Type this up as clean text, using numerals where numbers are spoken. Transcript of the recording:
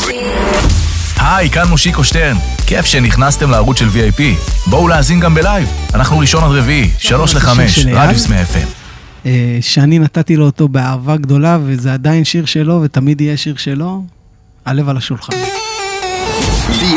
היי, כאן מושיקו שטרן. כיף שנכנסתם לערוץ של VIP. בואו להאזין גם בלייב. אנחנו ראשון עד רביעי, 3-5, רדיוס מ-FM. שאני נתתי לו אותו באהבה גדולה, וזה עדיין שיר שלו, ותמיד יהיה שיר שלו. הלב על השולחן.